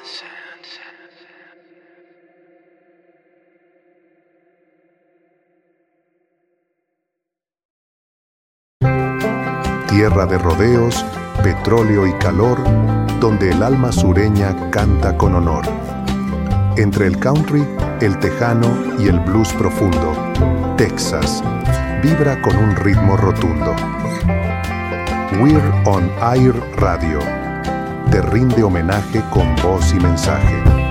Tierra de rodeos, petróleo y calor, donde el alma sureña canta con honor. Entre el country, el tejano y el blues profundo, Texas vibra con un ritmo rotundo. We're on Air Radio te rinde homenaje con voz y mensaje.